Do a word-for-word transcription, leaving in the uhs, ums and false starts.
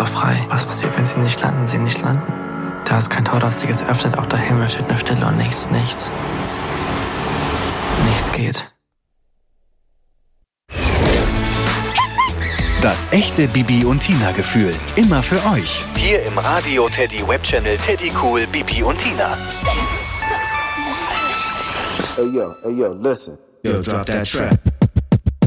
frei. Was passiert, wenn sie nicht landen? Sie nicht landen. Da ist kein Tor, das sich jetzt öffnet, auch der Himmel steht eine Stille und nichts, nichts. Nichts geht. Das echte Bibi und Tina Gefühl. Immer für euch. Hier im Radio Teddy Webchannel Teddy Cool Bibi und Tina. Hey yo, hey yo, listen. Yo, drop that track.